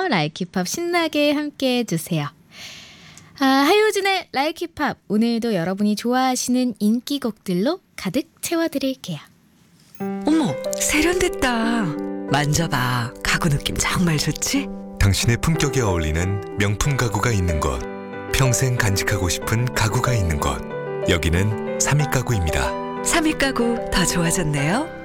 있잖아요. 라이키팝 신나게 함께 해주세요. 하효진의 라이키팝 오늘도 여러분이 좋아하시는 인기곡들로 가득 채워드릴게요. 어머, 세련됐다. 만져봐. 가구 느낌 정말 좋지? 당신의 품격에 어울리는 명품 가구가 있는 곳, 평생 간직하고 싶은 가구가 있는 곳, 여기는 삼익가구입니다. 삼익 가구 더 좋아졌네요.